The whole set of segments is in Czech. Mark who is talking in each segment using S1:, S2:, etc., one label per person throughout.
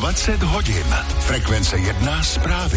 S1: 20 hodin. Frekvence 1 zprávy.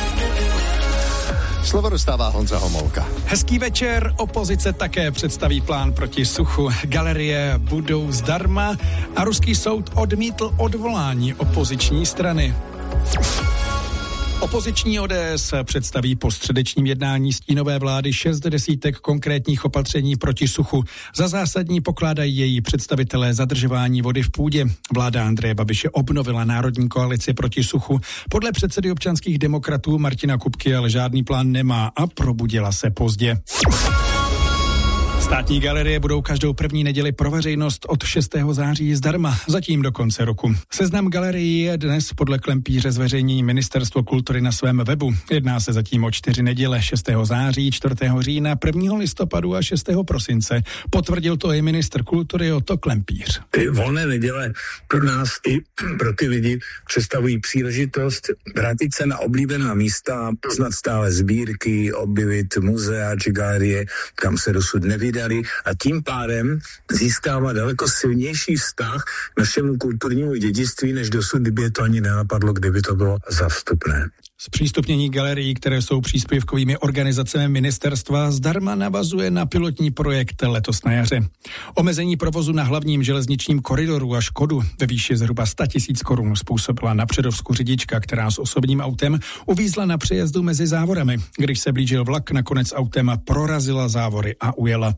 S2: Slovo dostává Honza Homolka.
S3: Hezký večer, opozice také představí plán proti suchu. Galerie budou zdarma a ruský soud odmítl odvolání opoziční strany. Opoziční ODS představí po středečním jednání stínové vlády 6 desítek konkrétních opatření proti suchu. Za zásadní pokládají její představitelé zadržování vody v půdě. Vláda Andreje Babiše obnovila národní koalici proti suchu. Podle předsedy občanských demokratů Martina Kupky ale žádný plán nemá a probudila se pozdě. Státní galerie budou každou první neděli pro veřejnost od 6. září zdarma, zatím do konce roku. Seznam galerií je dnes podle Klempíře zveřejní Ministerstvo kultury na svém webu. Jedná se zatím o 4 neděle, 6. září, 4. října, 1. listopadu a 6. prosince. Potvrdil to i ministr kultury Otto Klempíř.
S4: Ty volné neděle pro nás i pro ty lidi představují příležitost vrátit se na oblíbená místa, poznat stále sbírky, objevit muzea či galerie, kam se dosud nevydali, a tím pádem získává daleko silnější vztah k našemu kulturnímu dědictví, než dosud, kdyby je to ani nenapadlo, kdyby to bylo zastupné.
S3: Zpřístupnění galerií, které jsou příspěvkovými organizacemi ministerstva, zdarma navazuje na pilotní projekt letos na jaře. Omezení provozu na hlavním železničním koridoru a škodu ve výši zhruba 100 000 korun způsobila na Přerovsku řidička, která s osobním autem uvízla na přejezdu mezi závorami. Když se blížil vlak, nakonec autem prorazila závory a ujela.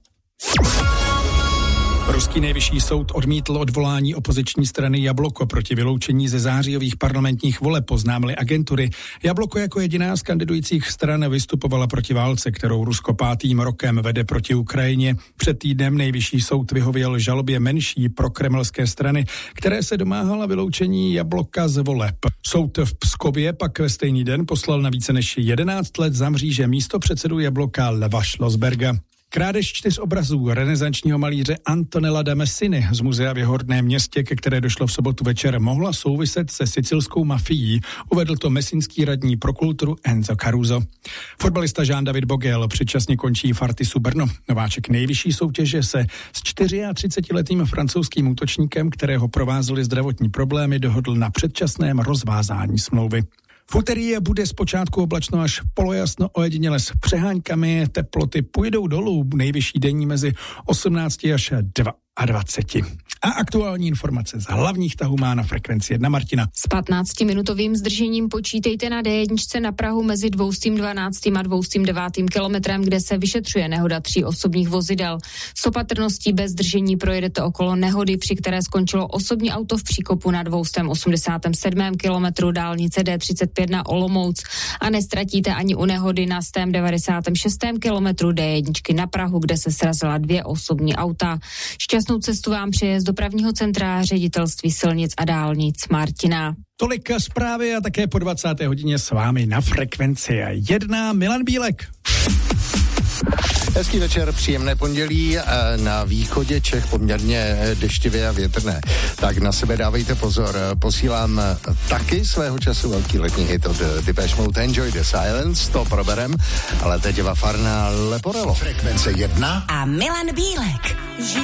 S3: Ruský nejvyšší soud odmítl odvolání opoziční strany Jabloko proti vyloučení ze zářijových parlamentních voleb, oznámily agentury. Jabloko jako jediná z kandidujících stran vystupovala proti válce, kterou Rusko 5. rokem vede proti Ukrajině. Před týdnem nejvyšší soud vyhověl žalobě menší prokremelské strany, které se domáhala vyloučení Jabloka z voleb. Soud v Pskově pak ve stejný den poslal na více než 11 let za mříže místopředsedu Jabloka Leva Šlosberga. Krádež 4 obrazů renesančního malíře Antonella da Messiny z muzea v jeho rodném městě, ke které došlo v sobotu večer, mohla souviset se sicilskou mafií, uvedl to messinský radní pro kulturu Enzo Caruso. Fotbalista Jean-David Bogel předčasně končí v Artisu Brno. Nováček nejvyšší soutěže se s 34letým francouzským útočníkem, kterého provázely zdravotní problémy, dohodl na předčasném rozvázání smlouvy. V úterý bude zpočátku oblačno až polojasno, ojediněle s přeháňkami, teploty půjdou dolů, nejvyšší denní mezi 18 až 22. A aktuální informace z hlavních tahů má na Frekvenci 1 Martina.
S5: S 15-minutovým zdržením počítejte na D1 na Prahu mezi 212. a 209. kilometrem, kde se vyšetřuje nehoda 3 osobních vozidel. S opatrností bez zdržení projedete okolo nehody, při které skončilo osobní auto v příkopu na 287. kilometru dálnice D35 na Olomouc a nestratíte ani u nehody na 196. kilometru D1 na Prahu, kde se srazila 2 osobní auta. Šťastnou cestu vám přeje z dopravního centra Ředitelství silnic a dálnic Martina.
S3: Tolik zprávy a také po 20. hodině s vámi na Frekvenci 1 Milan Bílek.
S2: Hezký večer, příjemné pondělí, na východě Čech poměrně deštivě a větrné. Tak na sebe dávejte pozor, posílám taky svého času velký letní hit od Depeche Mode, Enjoy the Silence, to proberem, ale teď Eva Farná, Leporello.
S1: Frekvence 1
S6: a Milan Bílek.